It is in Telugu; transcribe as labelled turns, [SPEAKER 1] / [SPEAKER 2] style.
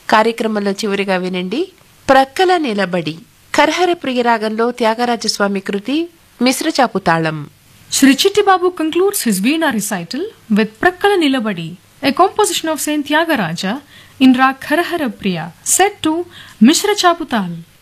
[SPEAKER 1] కార్యక్రమంలో చివరిగా వినండి ప్రక్కల నిలబడి. కరహర ప్రియరాగంలో త్యాగరాజస్వామి కృతి మిశ్రచాపు తాళం.
[SPEAKER 2] Shri Chittibabu concludes his Veena recital with Prakkala Nilabadi, a composition of Saint Tyagaraja in Rag Karahara Priya, set to Mishra Chaputal.